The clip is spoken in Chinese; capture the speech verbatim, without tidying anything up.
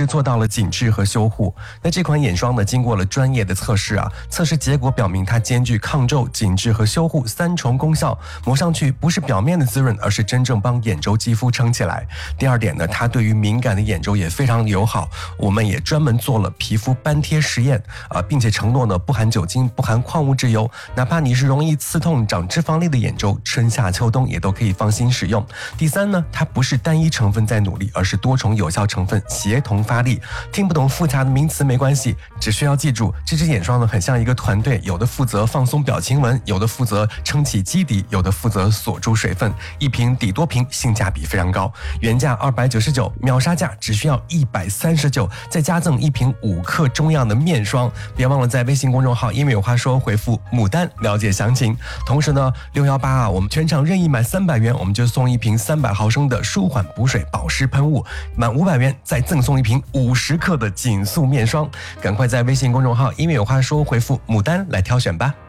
是做到了紧致和修护。那这款眼霜呢，经过了专业的测试啊，测试结果表明它兼具抗皱、紧致和修护三重功效，抹上去不是表面的滋润，而是真正帮眼周肌肤撑起来。第二点呢，它对于敏感的眼周也非常友好，我们也专门做了皮肤斑贴实验啊、呃，并且承诺呢不含酒精、不含矿物质油，哪怕你是容易刺痛、长脂肪粒的眼周，春夏秋冬也都可以放心使用。第三呢，它不是单一成分在努力，而是多重有效成分协同发力。听不懂复杂的名词没关系，只需要记住，这支眼霜呢很像一个团队，有的负责放松表情纹，有的负责撑起基底，有的负责锁住水分，一瓶抵多瓶，性价比非常高。原价二百九十九，秒杀价只需要一百三十九，再加赠一瓶五克中样的面霜。别忘了在微信公众号英语有话说回复牡丹了解详情。同时呢，六一八啊，我们全场任意满三百元，我们就送一瓶三百毫升的舒缓补水保湿喷雾，满五百元再赠送一瓶五十克的紧速面霜。赶快在微信公众号英语有话说回复牡丹来挑选吧。